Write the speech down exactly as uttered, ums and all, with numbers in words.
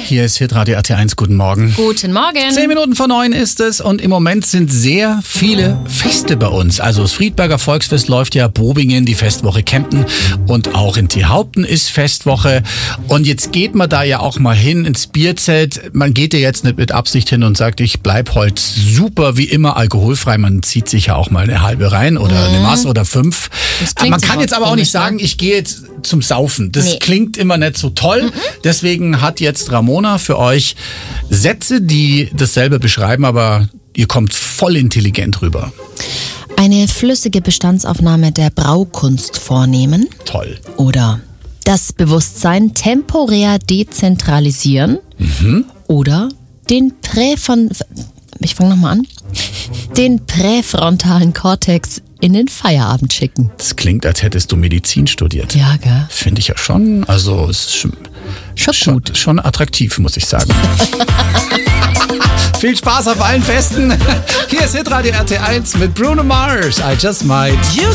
Hier ist Hitradio R T eins. Guten Morgen. Guten Morgen. Zehn Minuten vor neun ist es und im Moment sind sehr viele Feste bei uns. Also das Friedberger Volksfest läuft ja, Bobingen, die Festwoche Kempten und auch in Thiehaupten ist Festwoche. Und jetzt geht man da ja auch mal hin ins Bierzelt. Man geht ja jetzt nicht mit Absicht hin und sagt, ich bleib heute super wie immer alkoholfrei. Man zieht sich ja auch mal eine halbe rein oder mhm. eine Maß oder fünf. Man kann jetzt aber auch nicht sagen, ich gehe jetzt zum Saufen. Das nee. klingt immer nicht so toll. Mhm. Deswegen hat jetzt Ramona für euch Sätze, die dasselbe beschreiben, aber ihr kommt voll intelligent rüber. Eine flüssige Bestandsaufnahme der Braukunst vornehmen. Toll. Oder das Bewusstsein temporär dezentralisieren. Mhm. Oder den Präfon... Ich fange nochmal an. Den präfrontalen Kortex in den Feierabend schicken. Das klingt, als hättest du Medizin studiert. Ja, gell? Finde ich ja schon. Also es ist schon, schon, schon gut. Schon attraktiv, muss ich sagen. Viel Spaß auf allen Festen. Hier ist Hitradio R T eins mit Bruno Mars. I Just Might. You